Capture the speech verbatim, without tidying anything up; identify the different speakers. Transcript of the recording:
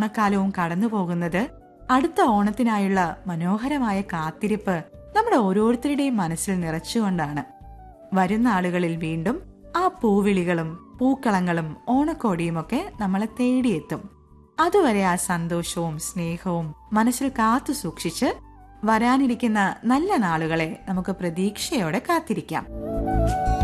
Speaker 1: ഓണക്കാലവും കടന്നു പോകുന്നത് അടുത്ത ഓണത്തിനായുള്ള മനോഹരമായ കാത്തിരിപ്പ് നമ്മുടെ ഓരോരുത്തരുടെയും മനസ്സിൽ നിറച്ചുകൊണ്ടാണ്. വരുന്ന ആളുകളിൽ വീണ്ടും ആ പൂവിളികളും പൂക്കളങ്ങളും ഓണക്കോടിയുമൊക്കെ നമ്മളെ തേടിയെത്തും. അതുവരെ ആ സന്തോഷവും സ്നേഹവും മനസ്സിൽ കാത്തു സൂക്ഷിച്ച് വരാനിരിക്കുന്ന നല്ല നാളുകളെ നമുക്ക് പ്രതീക്ഷയോടെ കാത്തിരിക്കാം.